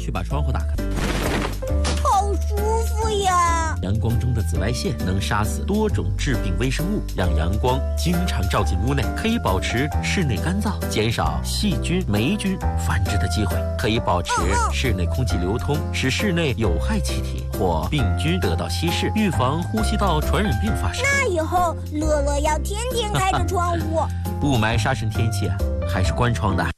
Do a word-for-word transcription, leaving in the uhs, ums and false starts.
去把窗户打开。 好舒服呀！ 阳光中的紫外线能杀死多种致病微生物，让阳光经常照进屋内，可以保持室内干燥，减少细菌、霉菌繁殖的机会，可以保持室内空气流通，使室内有害气体或病菌得到稀释，预防呼吸道传染病发生。 那以后乐乐要天天开着窗户。 雾霾杀尘天气啊，还是关窗的。